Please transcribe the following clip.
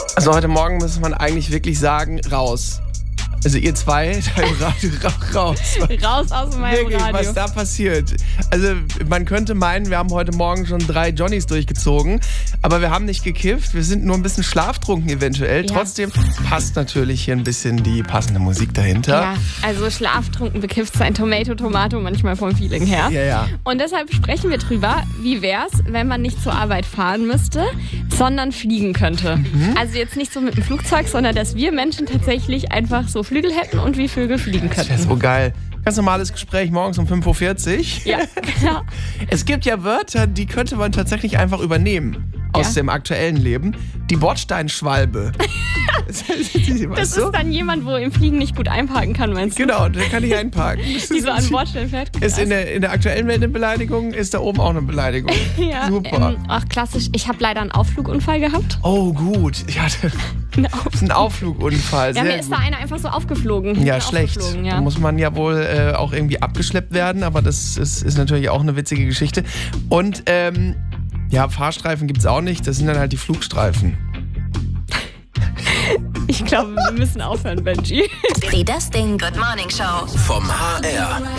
Also heute Morgen muss man eigentlich wirklich sagen, raus. Also ihr zwei, raus. Raus aus meinem Wirklich, Radio. was da passiert. Also man könnte meinen, wir haben heute Morgen schon 3 Johnnies durchgezogen, aber wir haben nicht gekifft, wir sind nur ein bisschen schlaftrunken eventuell. Ja. Trotzdem passt natürlich hier ein bisschen die passende Musik dahinter. Ja, also schlaftrunken bekifft sein Tomato manchmal vom Feeling her. Ja. Und deshalb sprechen wir drüber, wie wär's, wenn man nicht zur Arbeit fahren müsste, sondern fliegen könnte. Also jetzt nicht so mit dem Flugzeug, sondern dass wir Menschen tatsächlich einfach so Flügel hätten und wie Vögel fliegen Das wäre könnten. so geil. Ganz normales Gespräch morgens um 5.40 Uhr. Ja, genau. Es gibt ja Wörter, die könnte man tatsächlich einfach übernehmen aus dem aktuellen Leben. Die Bordsteinschwalbe. Das ist dann jemand, wo im Fliegen nicht gut einparken kann, meinst du? Genau, der kann ich einparken. Die so an Bordstein fährt. Ist in der aktuellen Welt eine Beleidigung, ist da oben auch eine Beleidigung. Ja, Super. Ach, klassisch. Ich habe leider einen Aufflugunfall gehabt. Oh, gut. Ich hatte einen Aufflugunfall. Ja, Sehr mir ist gut. da einer einfach so aufgeflogen. Ja, Bin schlecht. aufgeflogen, ja. Da muss man ja wohl auch irgendwie abgeschleppt werden, aber das ist natürlich auch eine witzige Geschichte. Und Fahrstreifen gibt's auch nicht, das sind dann halt die Flugstreifen. Ich glaube, wir müssen aufhören, Benji. Die Das Ding Good Morning Show. Vom HR.